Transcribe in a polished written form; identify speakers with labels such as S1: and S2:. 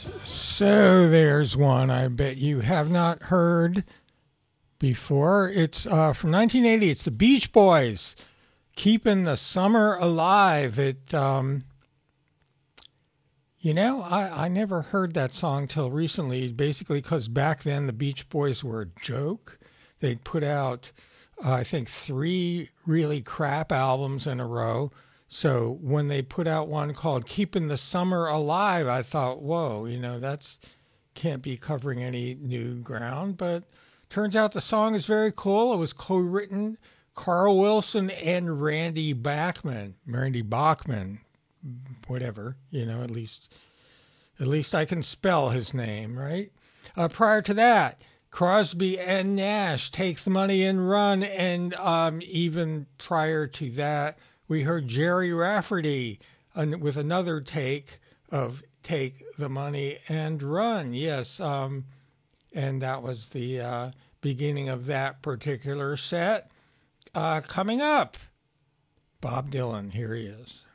S1: So there's one I bet you have not heard before. It's from 1980. It's the Beach Boys, "Keeping the Summer Alive." I never heard that song till recently, basically because back then the Beach Boys were a joke. They'd put out, I think, three really crap albums in a row. So when they put out one called "Keeping the Summer Alive," I thought, whoa, that's can't be covering any new ground. But turns out the song is very cool. It was co-written Carl Wilson and Randy Bachman, whatever, at least I can spell his name, right? Prior to that, Crosby and Nash, "Take the Money and Run," and even prior to that, we heard Jerry Rafferty with another take of "Take the Money and Run." Yes, and that was the beginning of that particular set. Coming up, Bob Dylan. Here he is.